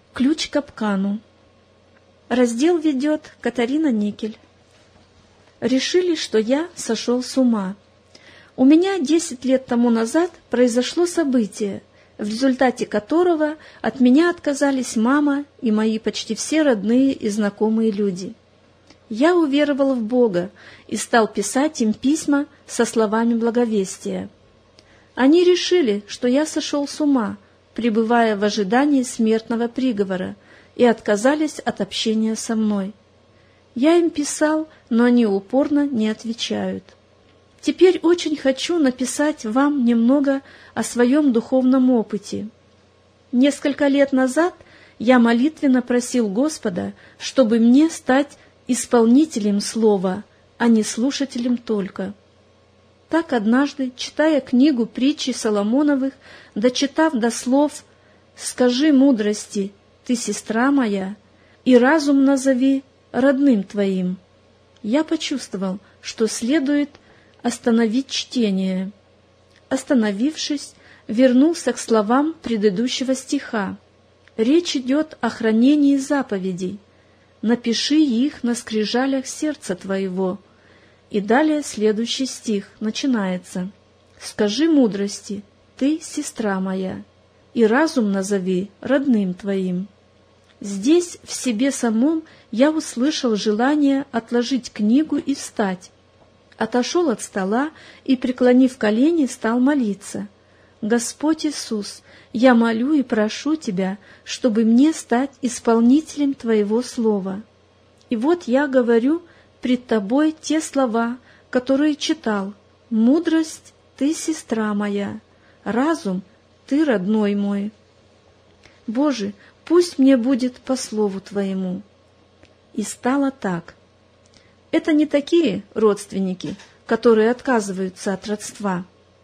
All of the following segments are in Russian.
Ключ к капкану. Раздел ведет Катарина Никель. Решили, что я сошел с ума. У меня 10 лет тому назад произошло событие, в результате которого от меня отказались мама и мои почти все родные и знакомые люди. Я уверовал в Бога и стал писать им письма со словами благовестия. Они решили, что я сошел с ума, пребывая в ожидании смертного приговора, и отказались от общения со мной. Я им писал, но они упорно не отвечают. Теперь очень хочу написать вам немного о своем духовном опыте. Несколько лет назад я молитвенно просил Господа, чтобы мне стать исполнителем слова, а не слушателем только. Так однажды, читая книгу притчи Соломоновых, дочитав до слов «Скажи мудрости, ты сестра моя, и разум назови родным твоим», я почувствовал, что следует остановить чтение. Остановившись, вернулся к словам предыдущего стиха. Речь идет о хранении заповедей. «Напиши их на скрижалях сердца твоего». И далее следующий стих начинается. «Скажи мудрости, ты сестра моя, и разум назови родным твоим». Здесь, в себе самом, я услышал желание отложить книгу и встать. Отошел от стола и, преклонив колени, стал молиться. «Господь Иисус, я молю и прошу Тебя, чтобы мне стать исполнителем Твоего слова. И вот я говорю пред Тобой те слова, которые читал. Мудрость — ты сестра моя, разум — ты родной мой. Боже, пусть мне будет по слову Твоему». И стало так. Это не такие родственники, которые отказываются от родства.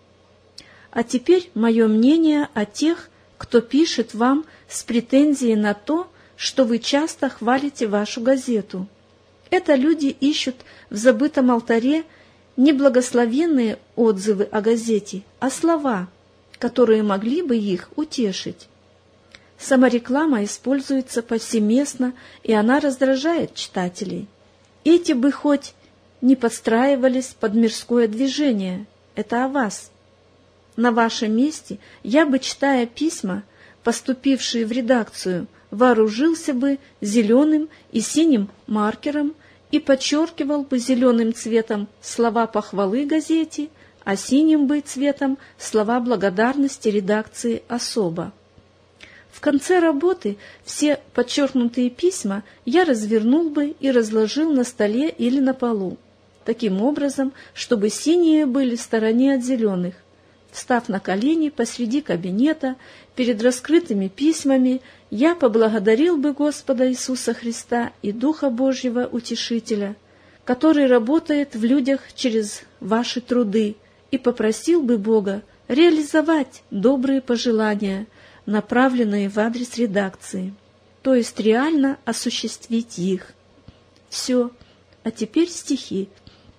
А теперь мое мнение о тех, кто пишет вам с претензией на то, что вы часто хвалите вашу газету. Это люди ищут в забытом алтаре не благословенные отзывы о газете, а слова, которые могли бы их утешить. Самореклама используется повсеместно, и она раздражает читателей. Эти бы хоть не подстраивались под мирское движение, это о вас. На вашем месте я бы, читая письма, поступившие в редакцию, вооружился бы зеленым и синим маркером и подчеркивал бы зеленым цветом слова похвалы газете, а синим бы цветом слова благодарности редакции особо. В конце работы все подчеркнутые письма я развернул бы и разложил на столе или на полу, таким образом, чтобы синие были в стороне от зеленых. Встав на колени посреди кабинета, перед раскрытыми письмами, я поблагодарил бы Господа Иисуса Христа и Духа Божьего Утешителя, который работает в людях через ваши труды, и попросил бы Бога реализовать добрые пожелания, направленные в адрес редакции, то есть реально осуществить их. Все, а теперь стихи.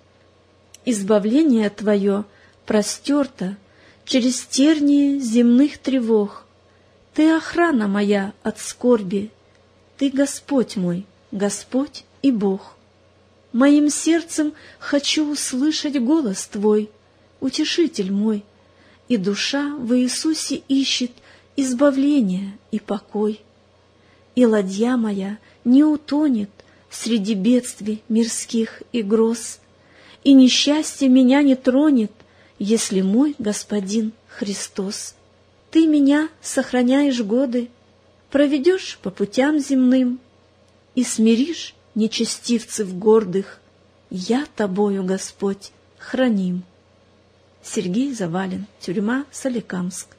«Избавление Твое простерто через тернии земных тревог. Ты охрана моя от скорби, Ты Господь мой, Господь и Бог. Моим сердцем хочу услышать голос Твой, Утешитель мой, и душа в Иисусе ищет избавление и покой. И ладья моя не утонет среди бедствий мирских и гроз, и несчастье меня не тронет, если мой Господин Христос. Ты меня сохраняешь годы, проведешь по путям земным и смиришь нечестивцев гордых. Я Тобою, Господь, храним. Сергей Завалин. Тюрьма Соликамск.